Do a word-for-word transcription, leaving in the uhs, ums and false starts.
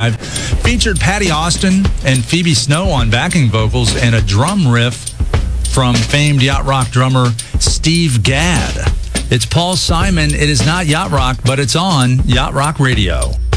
five. Featured Patty Austin and Phoebe Snow on backing vocals and a drum riff from famed Yacht Rock drummer Steve Gadd. It's Paul Simon. It is not Yacht Rock, but it's on Yacht Rock Radio.